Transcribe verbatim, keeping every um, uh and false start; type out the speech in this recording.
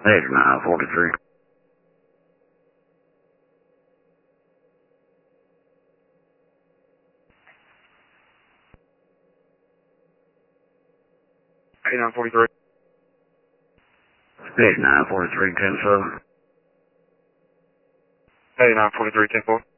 eighty-nine forty-three. eighty-nine forty-three. eighty-nine forty-three, ten seven. eighty-nine forty-three, ten four.